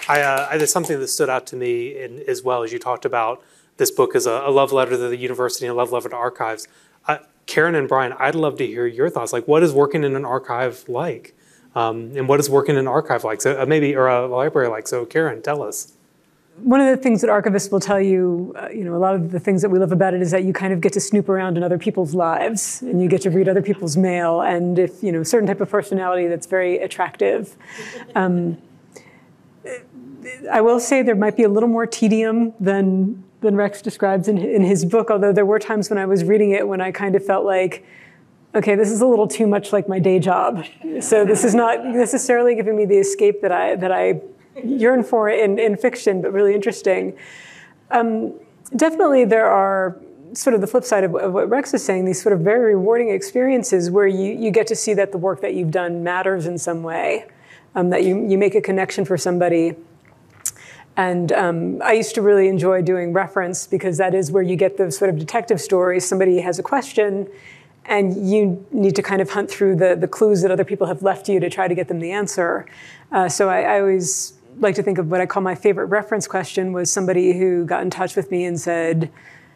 There's something that stood out to me as well as you talked about this book as a love letter to the university and a love letter to archives. Karen and Brian, I'd love to hear your thoughts. Like, what is working in an archive like? And what is working in an archive like? So or a library like? So Karen, tell us. One of the things that archivists will tell you, a lot of the things that we love about it is that you kind of get to snoop around in other people's lives and you get to read other people's mail. And if, a certain type of personality that's very attractive. I will say there might be a little more tedium than Rex describes in his book, although there were times when I was reading it when I kind of felt like, okay, this is a little too much like my day job. So this is not necessarily giving me the escape that I yearn for in fiction, but really interesting. Definitely there are sort of the flip side of what Rex is saying, these sort of very rewarding experiences where you get to see that the work that you've done matters in some way, that you make a connection for somebody. And I used to really enjoy doing reference because that is where you get those sort of detective stories. Somebody has a question and you need to kind of hunt through the clues that other people have left you to try to get them the answer. So I always like to think of what I call my favorite reference question was somebody who got in touch with me and said,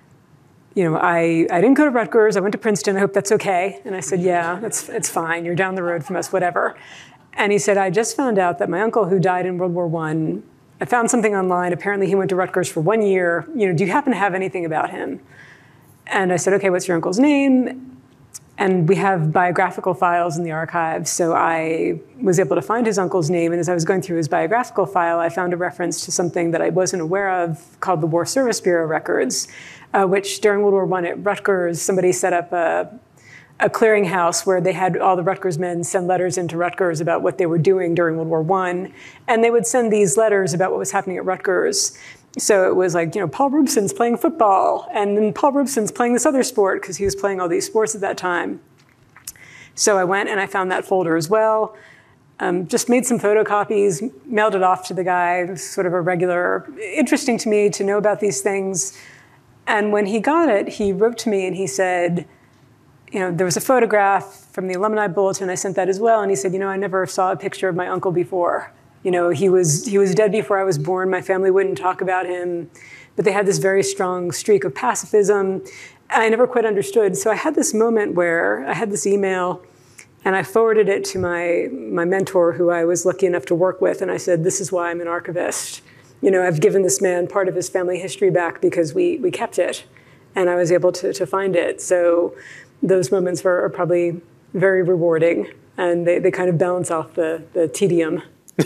I didn't go to Rutgers, I went to Princeton, I hope that's okay. And I said, yeah, it's fine, you're down the road from us, whatever. And he said, I just found out that my uncle who died in World War I found something online. Apparently he went to Rutgers for 1 year. Do you happen to have anything about him? And I said, okay, what's your uncle's name? And we have biographical files in the archives. So I was able to find his uncle's name. And as I was going through his biographical file, I found a reference to something that I wasn't aware of called the War Service Bureau records, which during World War I at Rutgers, somebody set up a clearinghouse where they had all the Rutgers men send letters into Rutgers about what they were doing during World War I. And they would send these letters about what was happening at Rutgers. So it was like, Paul Robeson's playing football, and then Paul Robeson's playing this other sport because he was playing all these sports at that time. So I went and I found that folder as well, just made some photocopies, mailed it off to the guy. It was sort of a regular, interesting to me to know about these things. And when he got it, he wrote to me and he said, there was a photograph from the alumni bulletin. I sent that as well. And he said, I never saw a picture of my uncle before. He was dead before I was born. My family wouldn't talk about him. But they had this very strong streak of pacifism. And I never quite understood. So I had this moment where I had this email and I forwarded it to my mentor who I was lucky enough to work with. And I said, this is why I'm an archivist. I've given this man part of his family history back because we kept it. And I was able to find it. So those moments are probably very rewarding, and they kind of balance off the tedium.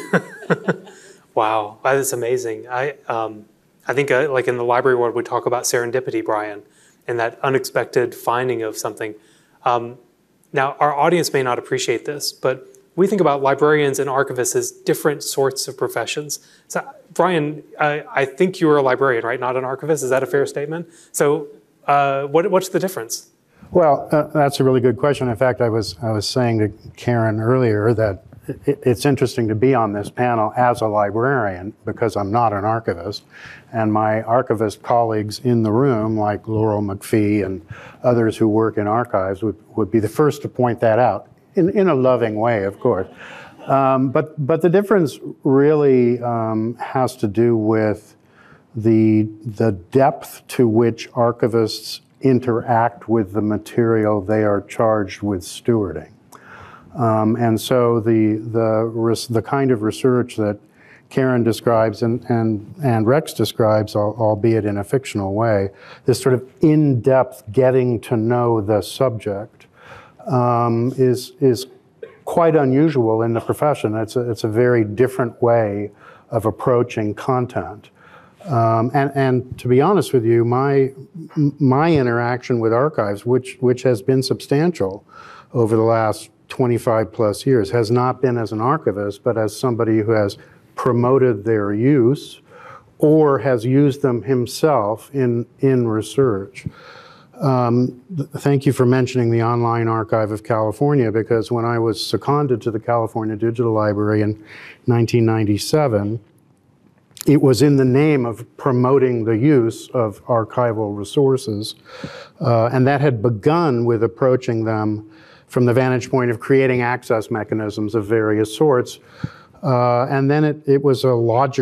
Wow, that is amazing. I think like in the library world, we talk about serendipity, Brian, and that unexpected finding of something. Now, our audience may not appreciate this, but we think about librarians and archivists as different sorts of professions. So, Brian, I think you were a librarian, right? Not an archivist. Is that a fair statement? So what's the difference? Well, that's a really good question. In fact, I was saying to Karen earlier that it's interesting to be on this panel as a librarian because I'm not an archivist. And my archivist colleagues in the room, like Laurel McPhee and others who work in archives, would be the first to point that out, in a loving way, of course. But the difference really has to do with the depth to which archivists interact with the material they are charged with stewarding. And so the kind of research that Karen describes and Rex describes, albeit in a fictional way, this sort of in-depth getting to know the subject is quite unusual in the profession. It's a very different way of approaching content. And to be honest with you, my interaction with archives, which has been substantial over the last 25 plus years, has not been as an archivist, but as somebody who has promoted their use or has used them himself in research. Thank you for mentioning the Online Archive of California, because when I was seconded to the California Digital Library in 1997, it was in the name of promoting the use of archival resources, and that had begun with approaching them from the vantage point of creating access mechanisms of various sorts. And then it was a logical